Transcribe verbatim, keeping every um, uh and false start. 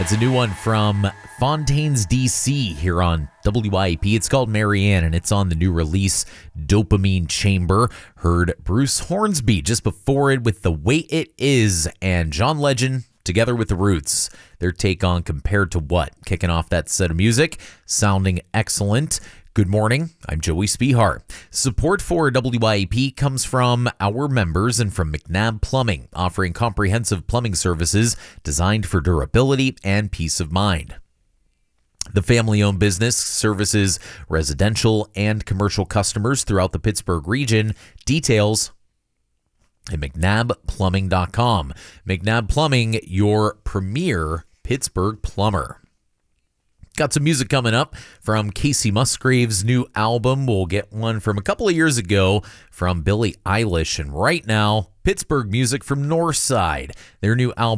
It's a new one from Fontaines, D C here on W I E P. It's called Marianne, and it's on the new release, Dopamine Chamber. Heard Bruce Hornsby just before it with The Way It Is, and John Legend together with The Roots. Their take on Compared to What? Kicking off that set of music, sounding excellent. Good morning, I'm Joey Spihar. Support for W I E P comes from our members and from McNabb Plumbing, offering comprehensive plumbing services designed for durability and peace of mind. The family-owned business services residential and commercial customers throughout the Pittsburgh region. Details at mcnabb plumbing dot com. McNabb Plumbing, your premier Pittsburgh plumber. Got some music coming up from Casey Musgrave's new album. We'll get one from a couple of years ago from Billie Eilish. And right now, Pittsburgh music from Northside. Their new album